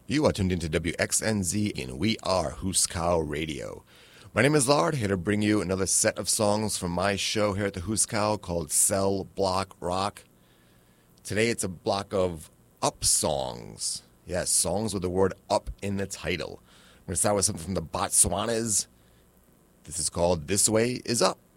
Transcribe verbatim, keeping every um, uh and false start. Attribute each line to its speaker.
Speaker 1: You are tuned into W X N Z and we are Huskow Radio. My name is Lard, here to bring you another set of songs from my show here at the Huskow called Cell Block Rock. Today it's a block of up songs. Yes, songs with the word up in the title. I'm going to start with something from the Botswanas. This is called This Way Is Up.